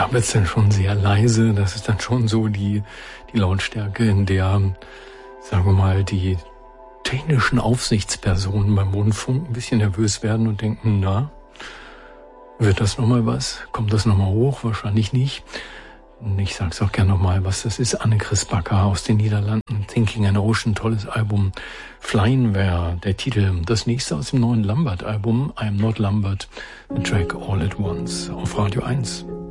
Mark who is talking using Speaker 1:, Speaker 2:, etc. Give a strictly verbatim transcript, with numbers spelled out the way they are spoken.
Speaker 1: da wird's dann schon sehr leise. Das ist dann schon so die, die Lautstärke, in der, sagen wir mal, die technischen Aufsichtspersonen beim Rundfunk ein bisschen nervös werden und denken, na, wird das nochmal was? Kommt das nochmal hoch? Wahrscheinlich nicht. Ich sag's auch gerne nochmal, was das ist. Anne-Chris Backer aus den Niederlanden. Thinking an Ocean, tolles Album. Flying wäre der Titel. Das nächste aus dem neuen Lambert-Album. I Am Not Lambert. The Track All at Once. Auf Radio eins.